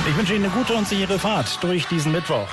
Ich wünsche Ihnen eine gute und sichere Fahrt durch diesen Mittwoch.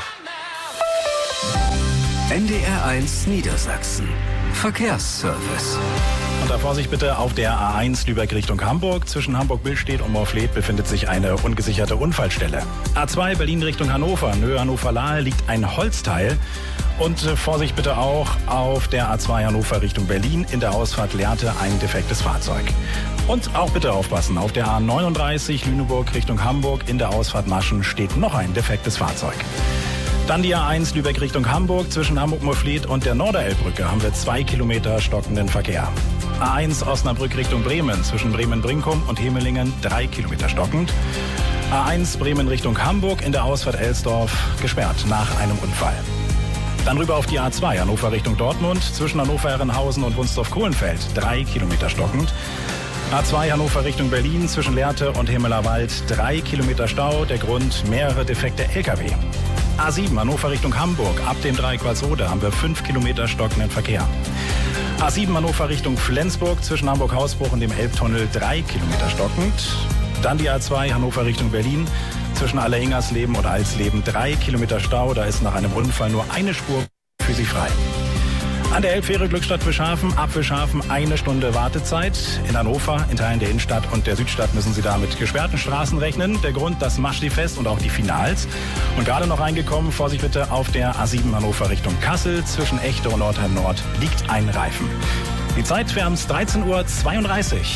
NDR1 Niedersachsen. Verkehrsservice. Und da Vorsicht bitte auf der A1 Lübeck Richtung Hamburg. Zwischen Hamburg-Billstedt und Moorfleet befindet sich eine ungesicherte Unfallstelle. A2 Berlin Richtung Hannover. Nähe Hannover-Lahl liegt ein Holzteil. Und Vorsicht bitte auch auf der A2 Hannover Richtung Berlin. In der Ausfahrt Lehrte ein defektes Fahrzeug. Und auch bitte aufpassen, auf der A39 Lüneburg Richtung Hamburg. In der Ausfahrt Maschen steht noch ein defektes Fahrzeug. Dann die A1 Lübeck Richtung Hamburg. Zwischen Hamburg-Moorfleet und der Norderelbbrücke haben wir 2 Kilometer stockenden Verkehr. A1 Osnabrück Richtung Bremen. Zwischen Bremen-Brinkum und Hemelingen 3 Kilometer stockend. A1 Bremen Richtung Hamburg. In der Ausfahrt Elsdorf gesperrt nach einem Unfall. Dann rüber auf die A2 Hannover Richtung Dortmund. Zwischen Hannover-Herrenhausen und Wunstorf-Kohlenfeld 3 Kilometer stockend. A2 Hannover Richtung Berlin. Zwischen Lehrte und Hemelerwald 3 Kilometer Stau. Der Grund mehrere defekte Lkw. A7 Hannover Richtung Hamburg. Ab dem Dreieck Walsrode haben wir 5 Kilometer stockenden Verkehr. A7 Hannover Richtung Flensburg. Zwischen Hamburg-Hausbruch und dem Elbtunnel 3 Kilometer stockend. Dann die A2 Hannover Richtung Berlin. Zwischen Alleringersleben und Alsleben 3 Kilometer Stau. Da ist nach einem Unfall nur eine Spur für Sie frei. An der Elbfähre Glückstadt-Wilshafen, ab Wilshafen 1 Stunde Wartezeit. In Hannover, in Teilen der Innenstadt und der Südstadt müssen Sie da mit gesperrten Straßen rechnen. Der Grund, das Maschsee-Fest und auch die Finals. Und gerade noch reingekommen, Vorsicht bitte, auf der A7 Hannover Richtung Kassel. Zwischen Echte und Nordheim Nord liegt ein Reifen. Die Zeit, wir haben es 13:32 Uhr.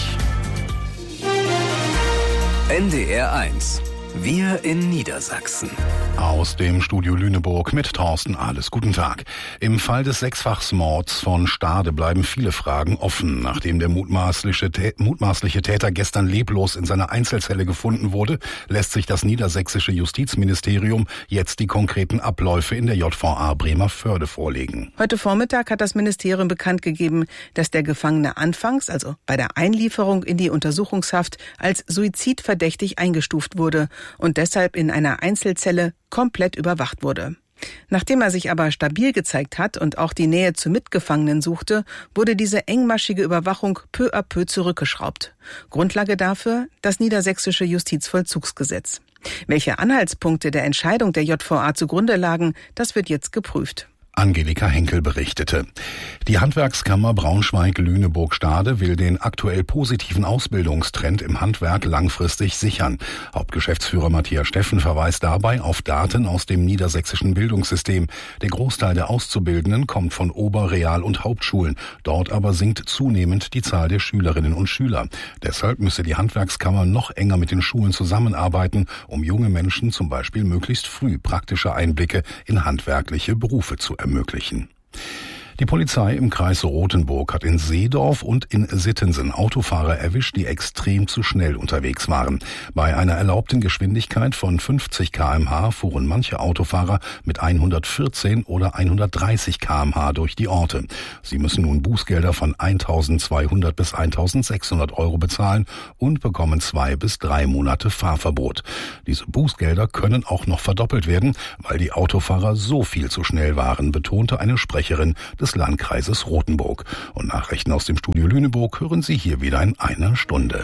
NDR1. Wir in Niedersachsen. Aus dem Studio Lüneburg mit Thorsten Ahles. Guten Tag. Im Fall des Sechsfachsmords von Stade bleiben viele Fragen offen. Nachdem der mutmaßliche Täter gestern leblos in seiner Einzelzelle gefunden wurde, lässt sich das niedersächsische Justizministerium jetzt die konkreten Abläufe in der JVA Bremervörde vorlegen. Heute Vormittag hat das Ministerium bekannt gegeben, dass der Gefangene anfangs, also bei der Einlieferung in die Untersuchungshaft, als suizidverdächtig eingestuft wurde und deshalb in einer Einzelzelle komplett überwacht wurde. Nachdem er sich aber stabil gezeigt hat und auch die Nähe zu Mitgefangenen suchte, wurde diese engmaschige Überwachung peu à peu zurückgeschraubt. Grundlage dafür das niedersächsische Justizvollzugsgesetz. Welche Anhaltspunkte der Entscheidung der JVA zugrunde lagen, das wird jetzt geprüft. Angelika Henkel berichtete. Die Handwerkskammer Braunschweig-Lüneburg-Stade will den aktuell positiven Ausbildungstrend im Handwerk langfristig sichern. Hauptgeschäftsführer Matthias Steffen verweist dabei auf Daten aus dem niedersächsischen Bildungssystem. Der Großteil der Auszubildenden kommt von Ober-, Real- und Hauptschulen. Dort aber sinkt zunehmend die Zahl der Schülerinnen und Schüler. Deshalb müsse die Handwerkskammer noch enger mit den Schulen zusammenarbeiten, um junge Menschen zum Beispiel möglichst früh praktische Einblicke in handwerkliche Berufe zu ermöglichen. Die Polizei im Kreis Rothenburg hat in Seedorf und in Sittensen Autofahrer erwischt, die extrem zu schnell unterwegs waren. Bei einer erlaubten Geschwindigkeit von 50 km/h fuhren manche Autofahrer mit 114 oder 130 km/h durch die Orte. Sie müssen nun Bußgelder von 1.200 bis 1.600 Euro bezahlen und bekommen 2 bis 3 Monate Fahrverbot. Diese Bußgelder können auch noch verdoppelt werden, weil die Autofahrer so viel zu schnell waren, betonte eine Sprecherin des Landkreises Rothenburg. Und Nachrichten aus dem Studio Lüneburg hören Sie hier wieder in einer Stunde.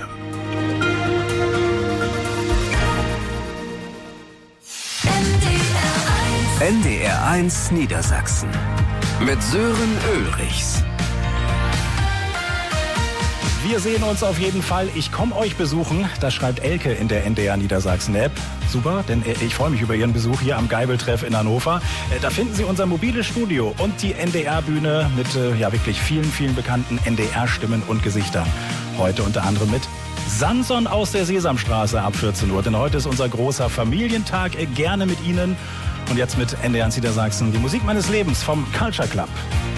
NDR1 Niedersachsen mit Sören Ulrichs. Wir sehen uns auf jeden Fall. Ich komme euch besuchen. Das schreibt Elke in der NDR Niedersachsen-App. Super, denn ich freue mich über Ihren Besuch hier am Geibeltreff in Hannover. Da finden Sie unser mobiles Studio und die NDR-Bühne mit wirklich vielen, vielen bekannten NDR-Stimmen und Gesichtern. Heute unter anderem mit Samson aus der Sesamstraße ab 14 Uhr. Denn heute ist unser großer Familientag. Gerne mit Ihnen. Und jetzt mit NDR Niedersachsen die Musik meines Lebens vom Culture Club.